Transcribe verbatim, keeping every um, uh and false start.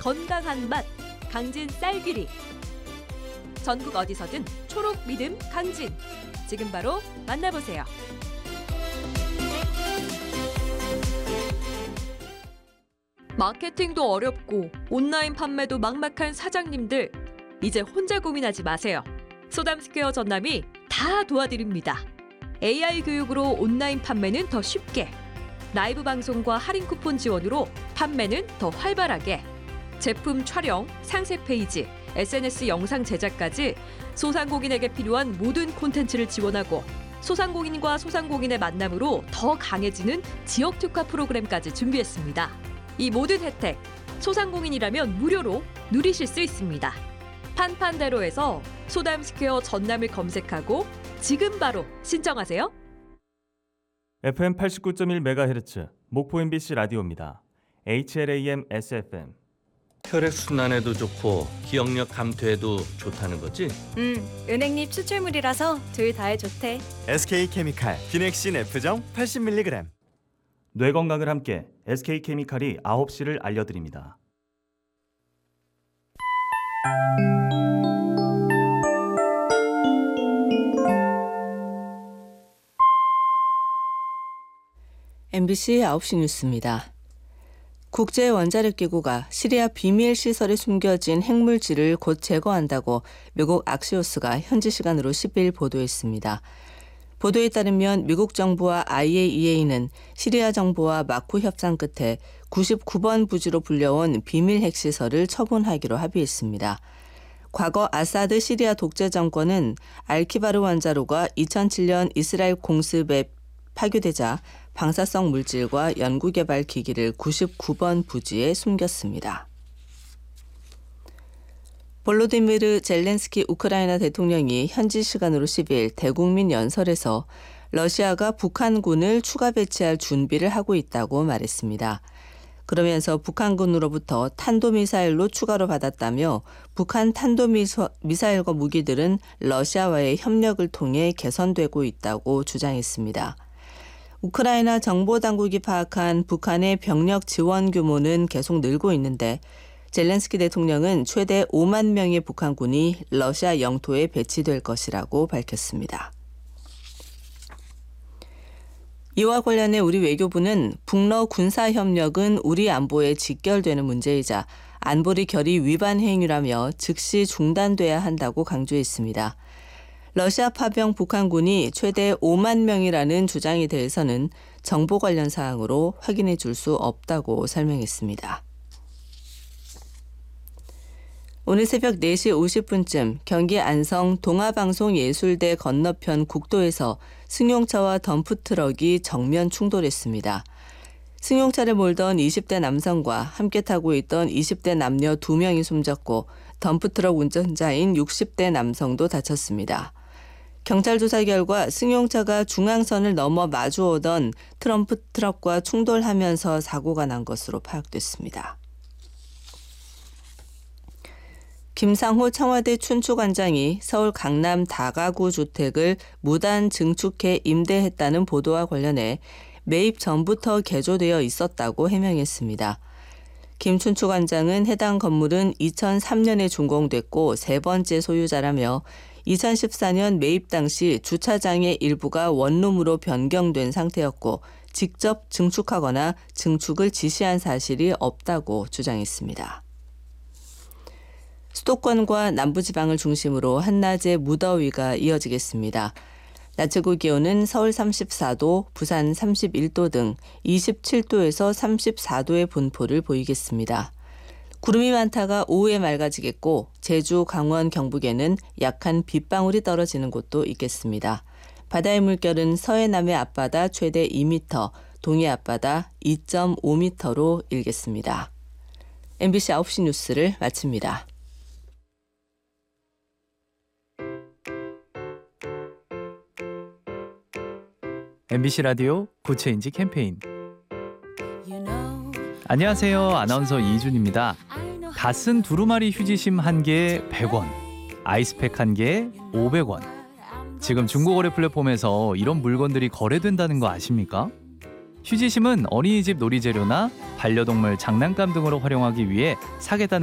건강한 맛 강진 쌀귀리. 전국 어디서든 초록 믿음 강진. 지금 바로 만나보세요. 마케팅도 어렵고 온라인 판매도 막막한 사장님들, 이제 혼자 고민하지 마세요. 소담스퀘어 전남이 다 도와드립니다. 에이아이 교육으로 온라인 판매는 더 쉽게, 라이브 방송과 할인 쿠폰 지원으로 판매는 더 활발하게, 제품 촬영, 상세 페이지, 에스엔에스 영상 제작까지 소상공인에게 필요한 모든 콘텐츠를 지원하고, 소상공인과 소상공인의 만남으로 더 강해지는 지역 특화 프로그램까지 준비했습니다. 이 모든 혜택, 소상공인이라면 무료로 누리실 수 있습니다. 판판대로에서 소담스퀘어 전남을 검색하고 지금 바로 신청하세요. 에프엠 팔십구 점 일 메가헤르츠 목포 엠비씨 라디오입니다. 에이치엘에이엠 에스에프엠. 혈액순환에도 좋고 기억력 감퇴에도 좋다는 거지? 음, 은행잎 추출물이라서 둘 다에 좋대. 에스케이케미칼 기넥신 F정 팔십 밀리그램. 뇌 건강을 함께 에스케이케미칼이 아홉 시를 알려드립니다. 엠비씨 아홉 시 뉴스입니다. 국제원자력기구가 시리아 비밀 시설에 숨겨진 핵물질을 곧 제거한다고 미국 악시오스가 현지 시간으로 십 일 보도했습니다. 보도에 따르면 미국 정부와 아이에이이에이는 시리아 정부와 마쿠 협상 끝에 구십구 번 부지로 불려온 비밀 핵시설을 처분하기로 합의했습니다. 과거 아사드 시리아 독재 정권은 알키바르 원자로가 이천칠 년 이스라엘 공습에 파괴되자 방사성 물질과 연구개발 기기를 구십구 번 부지에 숨겼습니다. 볼로디미르 젤렌스키 우크라이나 대통령이 현지 시간으로 십 일 대국민 연설에서 러시아가 북한군을 추가 배치할 준비를 하고 있다고 말했습니다. 그러면서 북한군으로부터 탄도미사일로 추가로 받았다며 북한 탄도미사일과 무기들은 러시아와의 협력을 통해 개선되고 있다고 주장했습니다. 우크라이나 정보당국이 파악한 북한의 병력 지원 규모는 계속 늘고 있는데 젤렌스키 대통령은 최대 오만 명의 북한군이 러시아 영토에 배치될 것이라고 밝혔습니다. 이와 관련해 우리 외교부는 북러 군사협력은 우리 안보에 직결되는 문제이자 안보리 결의 위반 행위라며 즉시 중단돼야 한다고 강조했습니다. 러시아 파병 북한군이 최대 오만 명이라는 주장에 대해서는 정보 관련 사항으로 확인해 줄 수 없다고 설명했습니다. 오늘 새벽 네 시 오십 분쯤 경기 안성 동아방송예술대 건너편 국도에서 승용차와 덤프트럭이 정면 충돌했습니다. 승용차를 몰던 이십 대 남성과 함께 타고 있던 이십 대 남녀 두 명이 숨졌고 덤프트럭 운전자인 육십 대 남성도 다쳤습니다. 경찰 조사 결과 승용차가 중앙선을 넘어 마주오던 덤프트럭과 충돌하면서 사고가 난 것으로 파악됐습니다. 김상호 청와대 춘추관장이 서울 강남 다가구 주택을 무단 증축해 임대했다는 보도와 관련해 매입 전부터 개조되어 있었다고 해명했습니다. 김 춘추관장은 해당 건물은 이천삼 년에 준공됐고 세 번째 소유자라며 이천십사 년 매입 당시 주차장의 일부가 원룸으로 변경된 상태였고 직접 증축하거나 증축을 지시한 사실이 없다고 주장했습니다. 수도권과 남부지방을 중심으로 한낮에 무더위가 이어지겠습니다. 낮 최고 기온은 서울 삼십사 도, 부산 삼십일 도 등 이십칠 도에서 삼십사 도의 분포를 보이겠습니다. 구름이 많다가 오후에 맑아지겠고 제주, 강원, 경북에는 약한 빗방울이 떨어지는 곳도 있겠습니다. 바다의 물결은 서해남해 앞바다 최대 이 미터, 동해 앞바다 이 점 오 미터로 일겠습니다. 엠비씨 아홉 시 뉴스를 마칩니다. 엠비씨 라디오 구체인지 캠페인. 안녕하세요. 아나운서 이준입니다. 갓쓴 두루마리 휴지심 한 개에 백 원, 아이스팩 한 개에 오백 원. 지금 중고거래 플랫폼에서 이런 물건들이 거래된다는 거 아십니까? 휴지심은 어린이집 놀이재료나 반려동물 장난감 등으로 활용하기 위해 사계단을